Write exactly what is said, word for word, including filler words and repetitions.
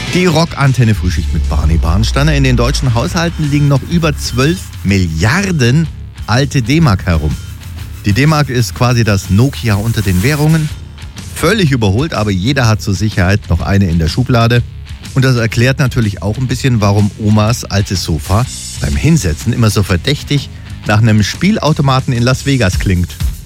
Die Rockantenne Frühschicht mit Barney Barnsteiner. In den deutschen Haushalten liegen noch über zwölf Milliarden alte D-Mark herum. Die D-Mark ist quasi das Nokia unter den Währungen. Völlig überholt, aber jeder hat zur Sicherheit noch eine in der Schublade. Und das erklärt natürlich auch ein bisschen, warum Omas altes Sofa beim Hinsetzen immer so verdächtig nach einem Spielautomaten in Las Vegas klingt.